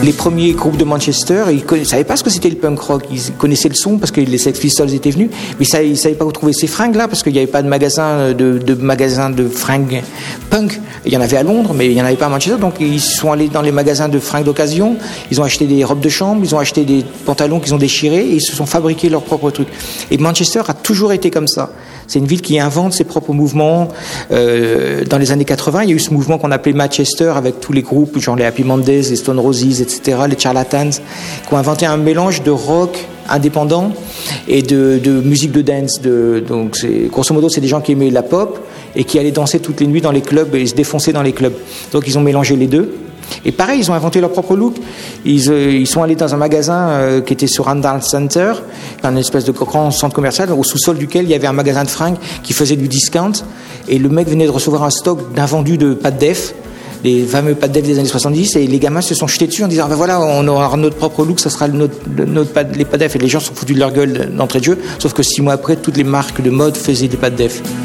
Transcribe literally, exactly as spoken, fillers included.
Les premiers groupes de Manchester, ils ne savaient pas ce que c'était le punk rock. Ils connaissaient le son parce que les Sex Pistols étaient venus, mais ils ne savaient pas où trouver ces fringues-là parce qu'il n'y avait pas de magasin de, de, magasin de fringues punk. Il y en avait à Londres, mais il n'y en avait pas à Manchester. Donc ils sont allés dans les magasins de fringues d'occasion, ils ont acheté des robes de chambre, ils ont acheté des pantalons qu'ils ont déchirés et ils se sont fabriqués leurs propres trucs. Et Manchester a toujours été comme ça. C'est une ville qui invente ses propres mouvements. Euh, dans les années quatre-vingts, il y a eu ce mouvement qu'on appelait Manchester avec tous les groupes, genre les Happy Mondays, les Stone Roses, et cetera, les Charlatans, qui ont inventé un mélange de rock indépendant et de, de musique de dance. De, donc, c'est, grosso modo, c'est des gens qui aimaient la pop et qui allaient danser toutes les nuits dans les clubs et se défoncer dans les clubs. Donc, ils ont mélangé les deux. Et pareil, ils ont inventé leur propre look. Ils, euh, ils sont allés dans un magasin euh, qui était sur Randall Center, un espèce de grand centre commercial, au sous-sol duquel il y avait un magasin de fringues qui faisait du discount. Et le mec venait de recevoir un stock d'invendus de pâtes def, les fameux pâtes def des années soixante-dix, et les gamins se sont jetés dessus en disant ah ben voilà, on aura notre propre look, ça sera le notre, le, notre pâtes, les pâtes def. Et les gens se sont foutus de leur gueule d'entrée de jeu, sauf que six mois après, toutes les marques de mode faisaient des pâtes def.